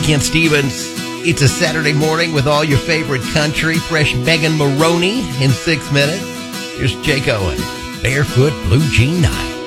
Kent Stevens. It's a Saturday morning with all your favorite country. Fresh Megan Maroney in 6 minutes. Here's Jake Owen. Barefoot Blue Jean Night.